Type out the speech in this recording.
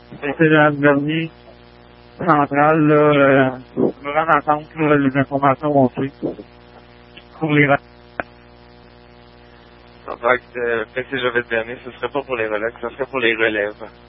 C'est la dernière centrale, là, me rendre en compte, là, les informations vont suivre pour les En fait, je vais te donner, ce serait pas pour les relais, ce serait pour les relèves.